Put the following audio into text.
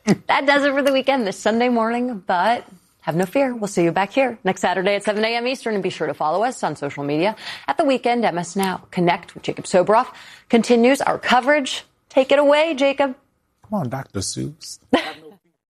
That does it for the weekend this Sunday morning, but have no fear. We'll see you back here next Saturday at 7 a.m. Eastern, and be sure to follow us on social media at The Weekend MS Now. Connect with Jacob Soboroff continues our coverage. Take it away, Jacob. Come on, Dr. Seuss.